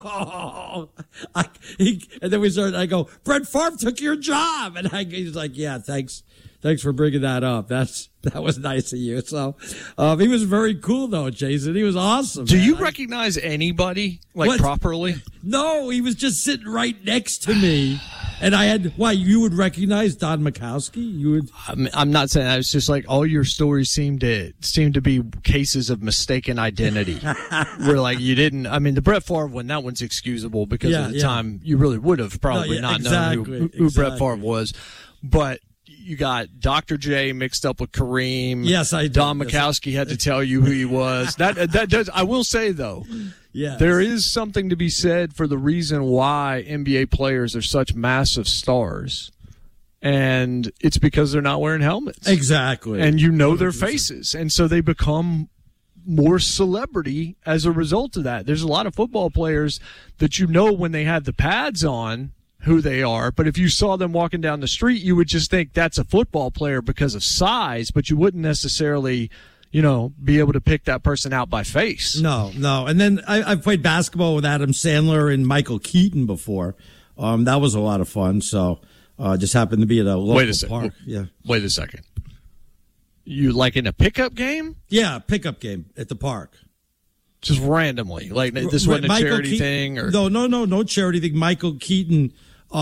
Oh, and then we started. I go, Brett Favre took your job, and he's like, yeah, thanks for bringing that up. That was nice of you. So, he was very cool though, Jason. He was awesome. Do you recognize anybody properly? No, he was just sitting right next to me. And I had, why, you would recognize Don Mikowski? You would? I'm not saying that. It's just like all your stories seem to be cases of mistaken identity. Where like you didn't, I mean, the Brett Favre one, that one's excusable because at the time you really would have probably known who Brett Favre was. But you got Dr. J mixed up with Kareem. Yes, I did. Don Mikowski had to tell you who he was. That does, I will say though. Yes. There is something to be said for the reason why NBA players are such massive stars. And it's because they're not wearing helmets. Exactly. And you know 100%. Their faces. And so they become more celebrity as a result of that. There's a lot of football players that you know when they have the pads on who they are. But if you saw them walking down the street, you would just think that's a football player because of size, but you wouldn't necessarily be able to pick that person out by face. No. And then I've played basketball with Adam Sandler and Michael Keaton before. That was a lot of fun. So, just happened to be at a local park. Yeah. Wait a second. You like in a pickup game? Yeah, pickup game at the park. Just randomly. Like this wasn't a charity thing or? No charity thing. Michael Keaton,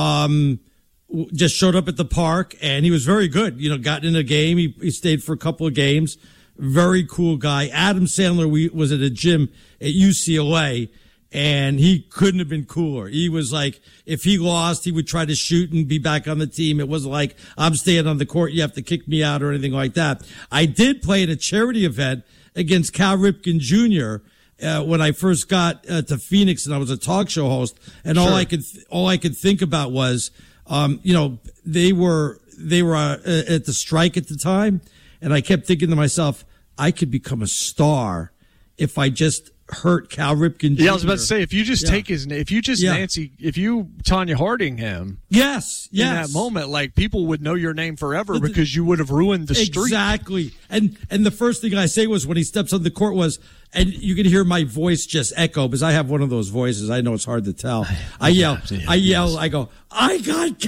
just showed up at the park and he was very good. Got in a game. He stayed for a couple of games. Very cool guy. Adam Sandler was at a gym at UCLA, and he couldn't have been cooler. He was like, if he lost, he would try to shoot and be back on the team. It wasn't like, I'm staying on the court, you have to kick me out or anything like that. I did play at a charity event against Cal Ripken Jr., when I first got to Phoenix, and I was a talk show host, and all I could think about was, they were at the strike at the time, and I kept thinking to myself, I could become a star if I just hurt Cal Ripken Jr. Yeah, I was about to say, if you just take his name, if you Tanya Harding him. Yes. In that moment, like people would know your name forever because you would have ruined the streak. Exactly. And the first thing I say was when he steps on the court was, and you can hear my voice just echo because I have one of those voices. I know it's hard to tell. I yell, I go, I got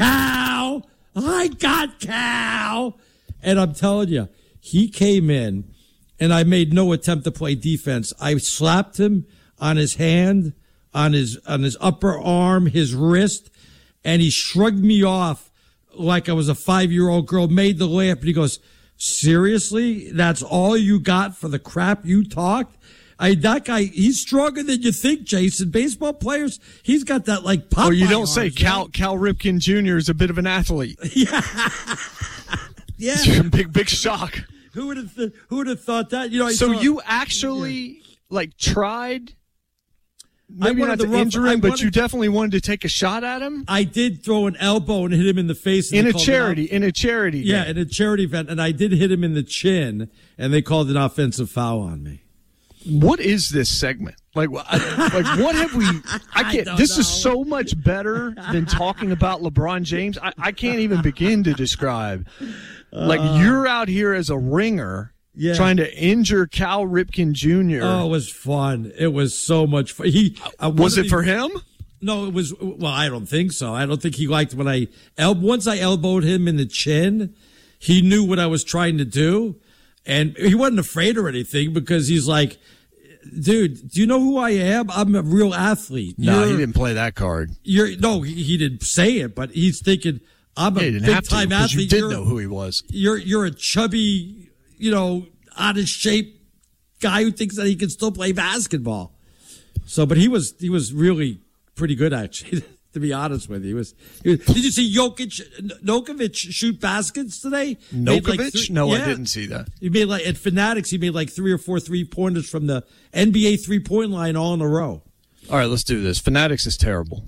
Cal. And I'm telling you, he came in. And I made no attempt to play defense. I slapped him on his hand, on his upper arm, his wrist, and he shrugged me off like I was a 5-year-old girl, made the layup, and he goes, seriously? That's all you got for the crap you talked? That guy, he's stronger than you think, Jason. Baseball players, he's got that like Popeye. Oh, you don't say Cal Ripken Jr. is a bit of an athlete. Yeah. Yeah. Big shock. Who would have thought that? You actually tried, maybe not to injure him, but you definitely wanted to take a shot at him? I did throw an elbow and hit him in the face. In a charity Yeah, in a charity event. And I did hit him in the chin, and they called an offensive foul on me. What is this segment? What have we? This is so much better than talking about LeBron James. I can't even begin to describe. You're out here as a ringer, trying to injure Cal Ripken Jr. Oh, it was fun. It was so much fun. Was it for him? No, it was. Well, I don't think so. I don't think he liked when once I elbowed him in the chin. He knew what I was trying to do, and he wasn't afraid or anything because he's like, dude, do you know who I am? I'm a real athlete. No, he didn't play that card. He didn't say it, but he's thinking, I'm a big-time athlete. You did know who he was. You're a chubby, out of shape guy who thinks that he can still play basketball. So, but he was really pretty good, actually, to be honest with you. Did you see Nokovic shoot baskets today? Nokovic? No, I didn't see that. He made at Fanatics, he made 3 or 4 3-pointers from the NBA 3-point line all in a row. All right, let's do this. Fanatics is terrible.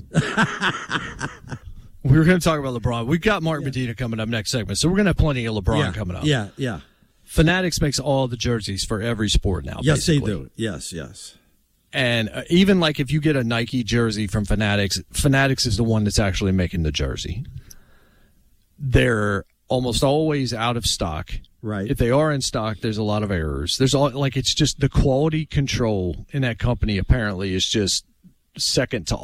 We were going to talk about LeBron. We've got Mark Medina coming up next segment, so we're going to have plenty of LeBron coming up. Yeah. Fanatics makes all the jerseys for every sport now. Yes, basically. they do. Yes. And even if you get a Nike jersey from Fanatics, Fanatics is the one that's actually making the jersey. They're almost always out of stock. Right. If they are in stock, there's a lot of errors. It's just the quality control in that company apparently is just second to